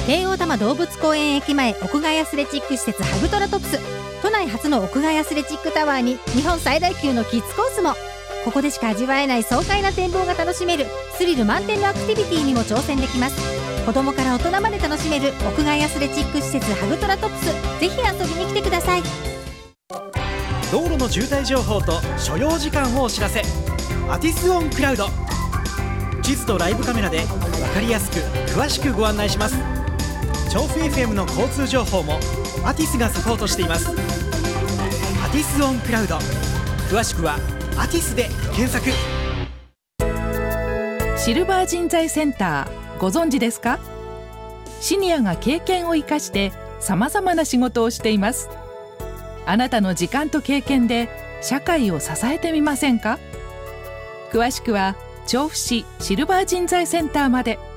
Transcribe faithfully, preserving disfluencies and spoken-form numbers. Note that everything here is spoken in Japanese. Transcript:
京王多摩動物公園駅前屋外アスレチック施設ハグトラトプス、都内初の屋外アスレチックタワーに日本最大級のキッズコースも。ここでしか味わえない爽快な展望が楽しめるスリル満点のアクティビティにも挑戦できます。子供から大人まで楽しめる屋外アスレチック施設ハグトラトプス、ぜひ遊びに来てください。 道路の渋滞情報と所要時間をお知らせ。アティスオンクラウド、地図とライブカメラで分かりやすく詳しくご案内します。調布 エフエム の交通情報もアティスがサポートしています。アティスオンクラウド、詳しくはアティスで検索。 シルバー人材センター、ご存知ですか？シニアが経験を生かしてさまざまな仕事をしています。あなたの時間と経験で社会を支えてみませんか？詳しくは調布市シルバー人材センターまで。